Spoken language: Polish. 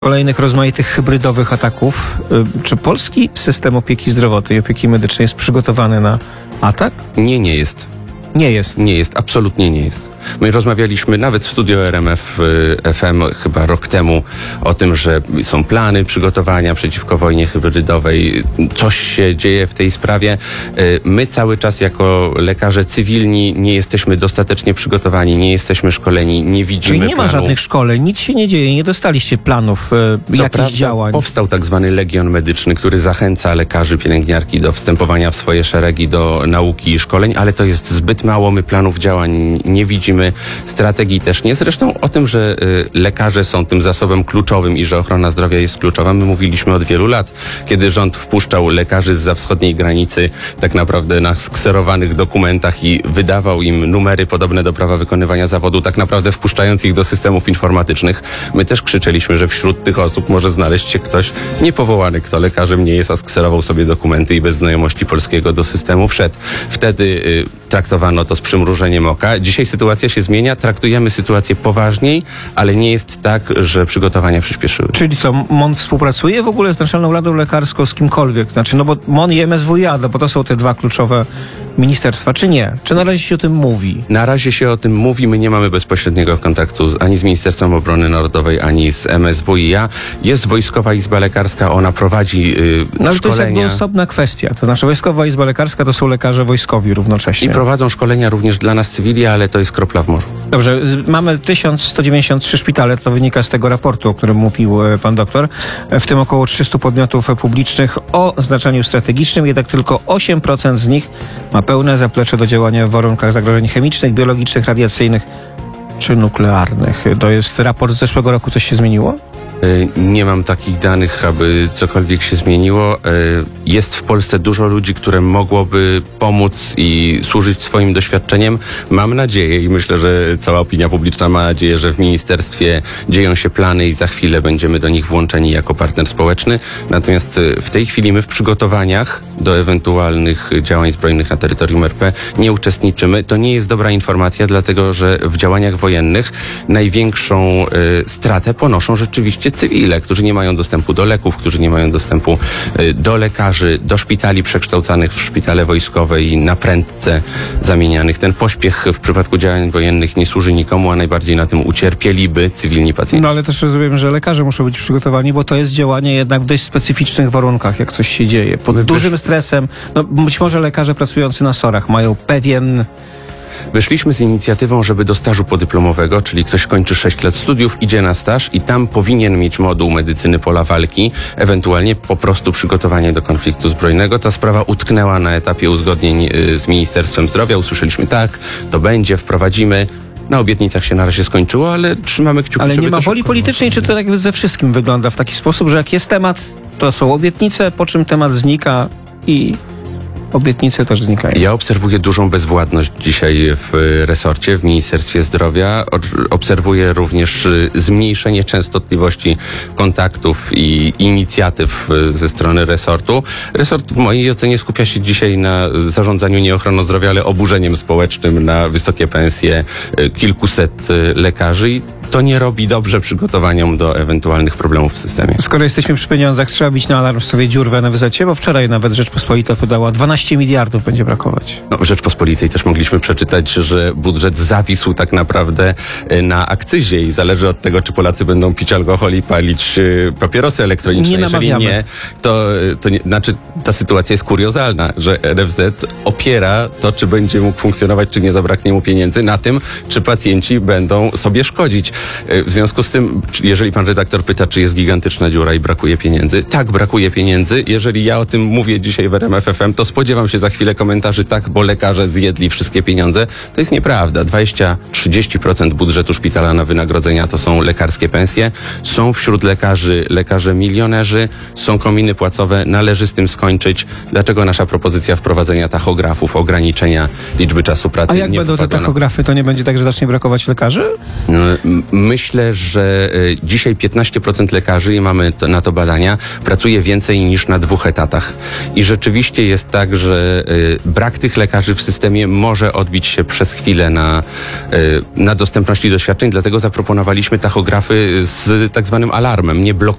Kolejnych rozmaitych hybrydowych ataków. Czy polski system opieki zdrowotnej, opieki medycznej jest przygotowany na atak? Nie jest. Nie jest. Nie jest, absolutnie nie jest. My rozmawialiśmy nawet w studio RMF FM chyba rok temu o tym, że są plany przygotowania przeciwko wojnie hybrydowej. Coś się dzieje w tej sprawie. My cały czas jako lekarze cywilni nie jesteśmy dostatecznie przygotowani, nie jesteśmy szkoleni, nie widzimy Czyli nie ma planu. żadnych szkoleń, nic się nie dzieje, nie dostaliście planów jakichś działań. Powstał tak zwany Legion Medyczny, który zachęca lekarzy, pielęgniarki do wstępowania w swoje szeregi, do nauki i szkoleń, ale to jest zbyt mało, my planów działań nie widzimy, strategii też nie. Zresztą o tym, że lekarze są tym zasobem kluczowym i że ochrona zdrowia jest kluczowa, my mówiliśmy od wielu lat. Kiedy rząd wpuszczał lekarzy zza wschodniej granicy tak naprawdę na skserowanych dokumentach i wydawał im numery podobne do prawa wykonywania zawodu, tak naprawdę wpuszczając ich do systemów informatycznych, my też krzyczeliśmy, że wśród tych osób może znaleźć się ktoś niepowołany, kto lekarzem nie jest, a skserował sobie dokumenty i bez znajomości polskiego do systemu wszedł. Wtedy traktowano to z przymrużeniem oka. Dzisiaj sytuacja się zmienia, traktujemy sytuację poważniej, ale nie jest tak, że przygotowania przyspieszyły. Czyli co, MON współpracuje w ogóle z Naczelną Radą Lekarską, z kimkolwiek? Znaczy, no bo MON i MSWiA, no bo to są te dwa kluczowe ministerstwa, czy nie? Czy na razie się o tym mówi? Na razie się o tym mówi, my nie mamy bezpośredniego kontaktu ani z Ministerstwem Obrony Narodowej, ani z MSWiA. Jest Wojskowa Izba Lekarska, ona prowadzi No ale to jest szkolenia. jakby osobna kwestia. To znaczy Wojskowa Izba Lekarska to są lekarze wojskowi równocześnie. I prowadzą szkolenia również dla nas cywili, ale to jest kropla w morzu. Dobrze, mamy 1193 szpitale, to wynika z tego raportu, o którym mówił pan doktor, w tym około 300 podmiotów publicznych o znaczeniu strategicznym, jednak tylko 8% z nich ma pełne zaplecze do działania w warunkach zagrożeń chemicznych, biologicznych, radiacyjnych czy nuklearnych. To jest raport z zeszłego roku, coś się zmieniło? Nie mam takich danych, aby cokolwiek się zmieniło. Jest w Polsce dużo ludzi, które mogłoby pomóc i służyć swoim doświadczeniem. Mam nadzieję i myślę, że cała opinia publiczna ma nadzieję, że w ministerstwie dzieją się plany i za chwilę będziemy do nich włączeni jako partner społeczny. Natomiast w tej chwili my w przygotowaniach do ewentualnych działań zbrojnych na terytorium RP nie uczestniczymy. To nie jest dobra informacja, dlatego że w działaniach wojennych największą stratę ponoszą rzeczywiście cywile, którzy nie mają dostępu do leków, którzy nie mają dostępu do lekarzy, do szpitali przekształcanych w szpitale wojskowe i na prędce zamienianych. Ten pośpiech w przypadku działań wojennych nie służy nikomu, a najbardziej na tym ucierpieliby cywilni pacjenci. No ale też rozumiem, że lekarze muszą być przygotowani, bo to jest działanie jednak w dość specyficznych warunkach, jak coś się dzieje. Pod dużym stresem. No być może lekarze pracujący na SOR-ach mają pewien... Wyszliśmy z inicjatywą, żeby do stażu podyplomowego, czyli ktoś kończy 6 lat studiów, idzie na staż i tam powinien mieć moduł medycyny pola walki, ewentualnie po prostu przygotowanie do konfliktu zbrojnego. Ta sprawa utknęła na etapie uzgodnień z Ministerstwem Zdrowia. Usłyszeliśmy tak, to będzie, wprowadzimy. Na obietnicach się na razie skończyło, ale trzymamy kciuki, Ale żeby nie ma to woli szybko politycznej, czy to tak ze wszystkim wygląda w taki sposób, że jak jest temat, to są obietnice, po czym temat znika i obietnice też znikają? Ja obserwuję dużą bezwładność dzisiaj w resorcie, w Ministerstwie Zdrowia. Obserwuję również zmniejszenie częstotliwości kontaktów i inicjatyw ze strony resortu. Resort w mojej ocenie skupia się dzisiaj na zarządzaniu nie ochroną zdrowia, ale oburzeniem społecznym na wysokie pensje kilkuset lekarzy i to nie robi dobrze przygotowaniom do ewentualnych problemów w systemie. Skoro jesteśmy przy pieniądzach, trzeba bić na alarm w sprawie dziur w NFZ-cie, bo wczoraj nawet Rzeczpospolita podała 12 miliardów będzie brakować. No, w Rzeczpospolitej też mogliśmy przeczytać, że budżet zawisł tak naprawdę na akcyzie i zależy od tego, czy Polacy będą pić alkohol i palić papierosy elektroniczne. Nie Jeżeli namawiamy. nie, to nie, znaczy ta sytuacja jest kuriozalna, że NFZ opiera to, czy będzie mógł funkcjonować, czy nie zabraknie mu pieniędzy, na tym, czy pacjenci będą sobie szkodzić. W związku z tym, jeżeli pan redaktor pyta, czy jest gigantyczna dziura i brakuje pieniędzy, tak, brakuje pieniędzy. Jeżeli ja o tym mówię dzisiaj w RMF FM, to spodziewam się za chwilę komentarzy, tak, bo lekarze zjedli wszystkie pieniądze. To jest nieprawda. 20-30% budżetu szpitala na wynagrodzenia to są lekarskie pensje. Są wśród lekarze milionerzy, są kominy płacowe, należy z tym skończyć. Dlaczego nasza propozycja wprowadzenia tachografów, ograniczenia liczby czasu pracy A jak nie będą te wypada na... tachografy, to nie będzie tak, że zacznie brakować lekarzy? Myślę, że dzisiaj 15% lekarzy, i mamy na to badania, pracuje więcej niż na 2 etatach. I rzeczywiście jest tak, że brak tych lekarzy w systemie może odbić się przez chwilę na dostępności do świadczeń, dlatego zaproponowaliśmy tachografy z tak zwanym alarmem, nie